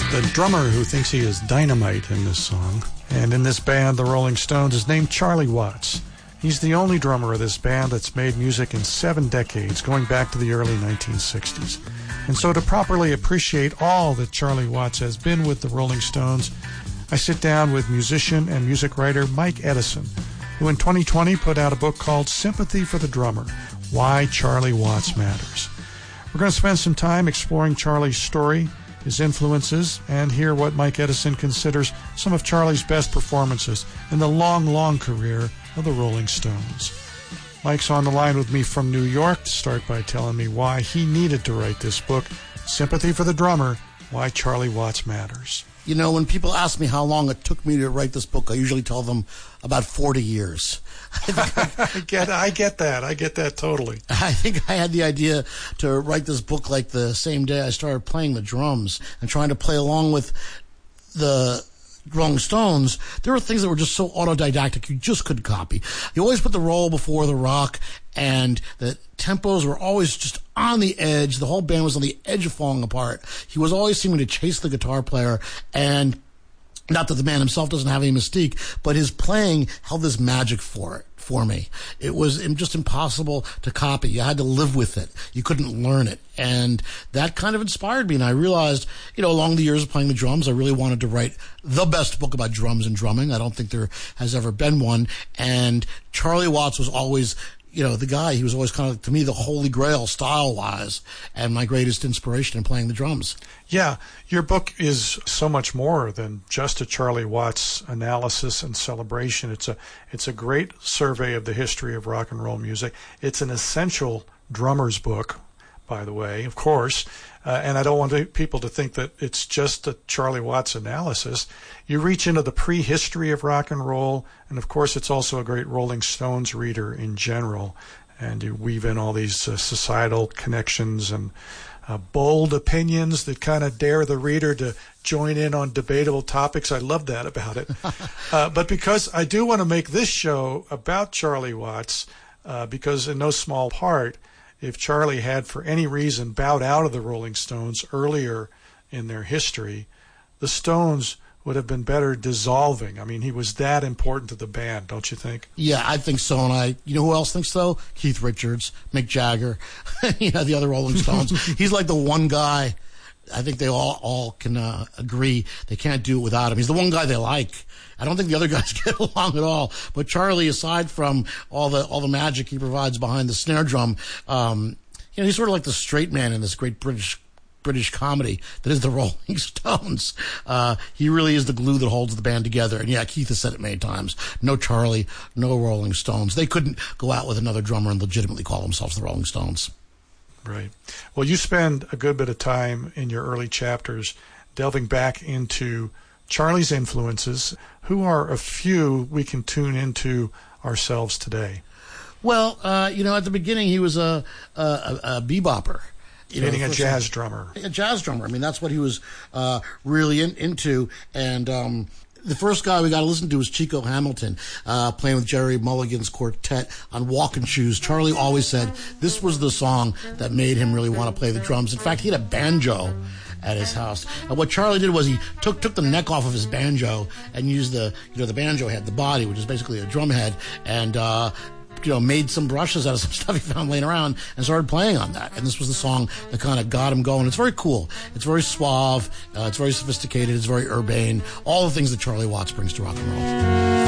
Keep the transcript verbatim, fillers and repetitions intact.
the drummer who thinks he is dynamite in this song. And in this band, the Rolling Stones, is named Charlie Watts. He's the only drummer of this band that's made music in seven decades, going back to the early nineteen sixties. And so to properly appreciate all that Charlie Watts has been with the Rolling Stones, I sit down with musician and music writer Mike Edison, who in twenty twenty put out a book called Sympathy for the Drummer, Why Charlie Watts Matters. We're going to spend some time exploring Charlie's story, his influences, and hear what Mike Edison considers some of Charlie's best performances in the long, long career of the Rolling Stones. Mike's on the line with me from New York to start by telling me why he needed to write this book, Sympathy for the Drummer, Why Charlie Watts Matters. You know, when people ask me how long it took me to write this book, I usually tell them about forty years. I get I get that. I get that totally. I think I had the idea to write this book like the same day I started playing the drums and trying to play along with the Rolling Stones. There were things that were just so autodidactic you just couldn't copy. You always put the roll before the rock, and the tempos were always just on the edge. The whole band was on the edge of falling apart. He was always seeming to chase the guitar player, and not that the man himself doesn't have any mystique, but his playing held this magic for it, for me. It was just impossible to copy. You had to live with it. You couldn't learn it. And that kind of inspired me. And I realized, you know, along the years of playing the drums, I really wanted to write the best book about drums and drumming. I don't think there has ever been one. And Charlie Watts was always, you know, the guy. He was always kind of, to me, the holy grail style-wise and my greatest inspiration in playing the drums. Yeah, your book is so much more than just a Charlie Watts analysis and celebration. It's a it's a great survey of the history of rock and roll music. It's an essential drummer's book, by the way, of course. Uh, and I don't want people to think that it's just a Charlie Watts analysis. You reach into the prehistory of rock and roll, and of course it's also a great Rolling Stones reader in general. And you weave in all these uh, societal connections and uh, bold opinions that kind of dare the reader to join in on debatable topics. I love that about it. uh, but because I do want to make this show about Charlie Watts, uh, because in no small part, if Charlie had for any reason bowed out of the Rolling Stones earlier in their history, the Stones would have been better dissolving. I mean, he was that important to the band, don't you think? Yeah, I think so. And I, you know who else thinks so? Keith Richards, Mick Jagger, you know, the other Rolling Stones. He's like the one guy. I think they all, all can uh, agree they can't do it without him. He's the one guy they like. I don't think the other guys get along at all. But Charlie, aside from all the all the magic he provides behind the snare drum, um, you know, he's sort of like the straight man in this great British British comedy that is the Rolling Stones. Uh, he really is the glue that holds the band together. And yeah, Keith has said it many times. No Charlie, no Rolling Stones. They couldn't go out with another drummer and legitimately call themselves the Rolling Stones. Right. Well, you spend a good bit of time in your early chapters delving back into Charlie's influences. Who are a few we can tune into ourselves today? Well, uh, you know, at the beginning he was a, a, a, a bebopper. You Meaning know, a jazz drummer. A jazz drummer. I mean, that's what he was uh, really in, into. And um, the first guy we got to listen to was Chico Hamilton, uh, playing with Jerry Mulligan's quartet on Walking Shoes. Charlie always said this was the song that made him really want to play the drums. In fact, he had a banjo at his house. And what Charlie did was he took took the neck off of his banjo and used the, you know, the banjo head, the body, which is basically a drum head, and uh you know, made some brushes out of some stuff he found laying around and started playing on that. And this was the song that kind of got him going. It's very cool. It's very suave. Uh, it's very sophisticated. It's very urbane. All the things that Charlie Watts brings to rock and roll.